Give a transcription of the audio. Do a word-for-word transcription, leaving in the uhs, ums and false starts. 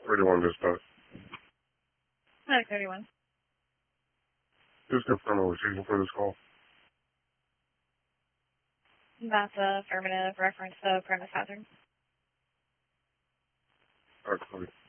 thirty-one dispatch. Hi, thirty-one. Just confirm a retrieval for this call. That's a affirmative reference to premise hazard. All right,